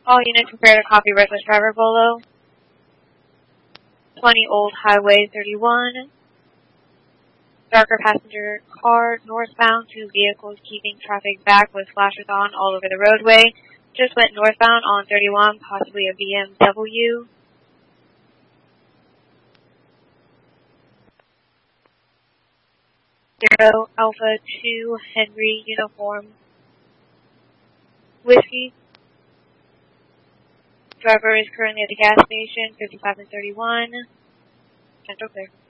All units prepare to copy reckless driver Bolo. 20 Old Highway 31. Darker passenger car northbound. 2 vehicles keeping traffic back with flashers on all over the roadway. Just went northbound on 31, possibly a BMW. Zero Alpha 2 Henry uniform whiskey. Driver is currently at the gas station, 55 and 31. Central clear.